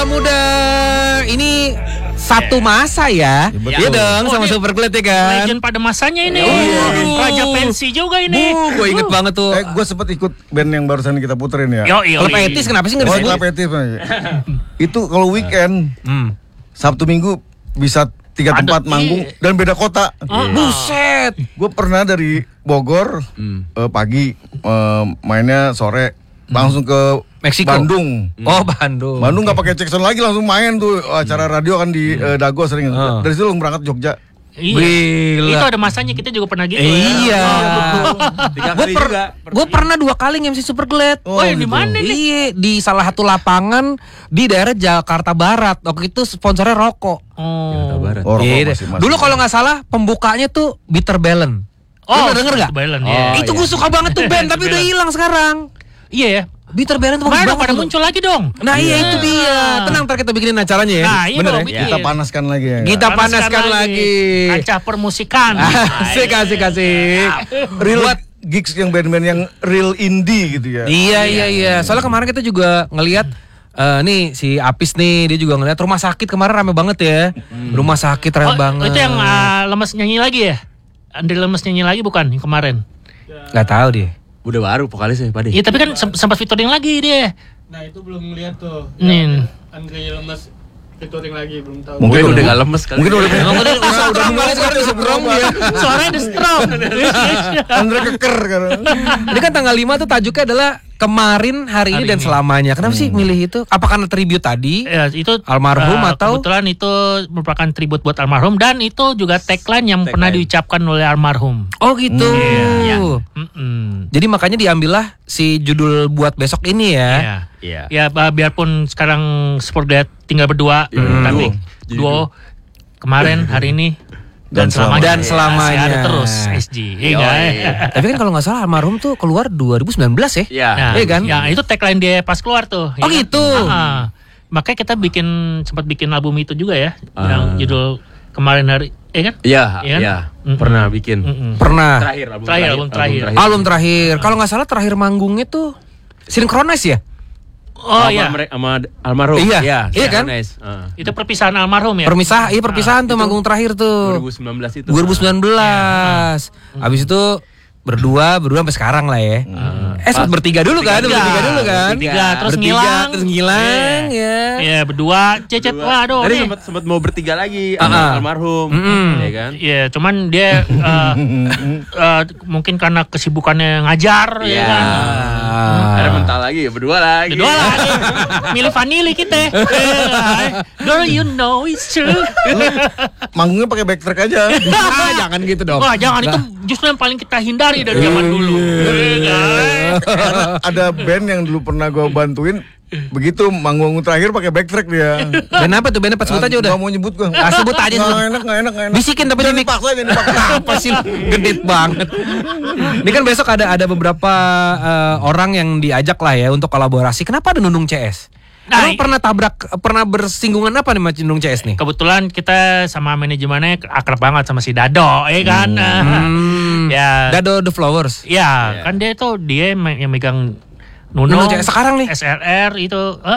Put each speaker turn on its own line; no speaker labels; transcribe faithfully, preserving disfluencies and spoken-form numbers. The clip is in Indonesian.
kaula muda. Ini satu masa ya. Iya dong, sama Super Glad ya kan.
Legend pada masanya ini.
Oh,
Raja pensi juga ini.
Bu, gue inget banget tuh.
Eh, gue sempet ikut band yang barusan kita puterin ya.
Yo, yo,
Klub Etis kenapa sih nggak
Oh,
disebut?
Klub Etis. Itu kalau weekend,
Hmm.
Sabtu Minggu bisa tiga
Padat,
tempat manggung
iya.
dan beda kota.
Oh,
Buset.
Gue pernah dari Bogor eh, pagi eh, mainnya sore langsung ke
Meksiko.
Bandung.
Oh, Bandung.
Bandung nggak pakai cek sound lagi, langsung main tuh acara radio kan di eh, Dago sering.
Oh.
Dari situ langsung berangkat Jogja.
Iya.
Gila.
Itu ada masanya, kita juga pernah gitu.
Iya.
Tiga
Gue
kali
per,
juga.
gue pernah dua kali nge-M C Super Glad.
Oh, yang di mana nih?
Iya, di salah satu lapangan di daerah Jakarta Barat. Waktu itu sponsornya rokok.
Oh.
Barat.
Oh, rokok
Iya deh.
masih- masih-
Dulu kalau nggak salah pembukanya tuh Bitter Balance. Lu
Oh,
pernah denger gak?
Balance,
Oh,
ya.
Itu
iya.
gue suka banget tuh band, tapi udah hilang sekarang.
Iya ya.
Bitter Balance tuh bagus
Kemarin
banget
pada
tuh.
muncul lagi dong.
Nah iya itu dia. Tenang, ntar kita bikinin acaranya ya.
Nah, iya
Bener
dong,
ya?
iya.
Kita panaskan lagi ya.
Kita panaskan lagi.
Kancah permusikan.
Asik, asik, asik.
Real gigs yang band-band yang real indie gitu ya.
Iya, iya, iya. Soalnya kemarin kita juga ngelihat eh, nih si Apis nih, dia juga ngelihat rumah sakit kemarin rame banget ya. Rumah sakit rame
Oh,
banget.
itu yang ah, lemes nyanyi lagi ya? Andri lemes nyanyi lagi bukan yang kemarin?
Nggak tahu dia.
Udah baru vokalis ya, Pak De.
Iya tapi kan sem- sempat featuring lagi dia.
Nah itu belum lihat tuh.
Nih.
Andre lemes featuring lagi belum tahu.
Mungkin udah gak lemes kali.
Mungkin udah
Emang udah udah udah mulai sekarang bisa berong dia.
Suaranya udah strong.
Andre keker karena.
Ini kan tanggal lima tuh tajuknya adalah kemarin, hari ini
Hari
dan
ini.
selamanya. Kenapa sih milih itu? Apa karena tribute tadi?
Ya, itu
Almarhum
eh,
atau?
kebetulan itu merupakan tribut buat almarhum dan itu juga tagline yang pernah diucapkan oleh almarhum.
Oh gitu.
Iya. Mm-mm.
Jadi makanya diambillah si judul buat besok ini ya.
Iya.
Iya.
Ya ba- biarpun sekarang Super Glad tinggal berdua, tapi
Jadi
duo kemarin hari ini
Dan selamanya.
Dan selamanya.
Masih ada terus S G. Iya
Yoi.
kan?
Tapi kan kalau nggak salah almarhum tuh keluar dua ribu sembilan belas ya.
Iya.
Nah,
Iya kan?
Ya itu tagline dia pas keluar tuh.
Oh,
ya kan?
gitu.
Ah, makanya kita bikin sempat bikin album itu juga ya,
Ah.
yang judul kemarin hari, ya kan?
Iya,
Iya kan?
iya.
Mm-mm.
Pernah bikin.
Mm-mm.
Pernah.
Terakhir album
Terakhir, album terakhir.
Album terakhir. Kalau nggak salah terakhir manggungnya tuh Synchronize ya?
Oh
Sama
iya,
mere- sama almarhum.
Iya.
Iya,
Iya kan?
nice. Ah.
itu perpisahan almarhum ya.
Permisah, iya perpisahan tuh
itu
manggung terakhir
dua
tuh.
ribu sembilan belas itu.
dua ribu sembilan belas. Habis itu berdua, berdua sampai sekarang lah ya. Eh sempat bertiga dulu kan?
Bertiga.
Bertiga dulu kan?
Bertiga, terus
Bertiga,
ngilang.
terus ngilang ya.
Iya berdua, cecet, waduh.
Tadi
nih.
sempat sempat mau bertiga lagi
Ah,
sama
ah.
almarhum.
Mm-mm.
Ya kan?
Iya, cuman dia eh, eh, mungkin karena kesibukannya ngajar, ya
Iya.
kan.
Ada mental lagi, berdua lagi.
Kedua lagi, milih vanili kita. Eh, Girl, you know it's true.
Manggungnya pakai backtrack aja.
Ah, jangan gitu dong.
Wah, jangan itu justru yang paling kita hindari dari zaman dulu. Eh, kan?
Karena ada band yang dulu pernah gue bantuin, begitu manggung terakhir pakai backtrack dia.
Dan apa tuh bandnya pas sebut aja udah.
Gak mau nyebut gue.
Ah, sebut aja, sebut.
Nggak enak, nggak enak, nggak enak.
Bisikin tapi
Jangan
di mic.
dipaksa, jangan dipaksa.
Apa sih lu? Gedit banget. Ini kan besok ada ada beberapa eh, orang yang diajak lah ya untuk kolaborasi. Kenapa ada Nunung C S?
Nah,
Emang
i-
pernah tabrak, pernah bersinggungan apa nih sama Nunung C S nih?
Kebetulan kita sama manajemennya akrab banget sama si Dado, ya kan?
Hmm.
Ya.
Dado The Flowers.
Ya, kan dia itu dia yang megang Nuno,
Nunung C S sekarang nih.
S R R itu.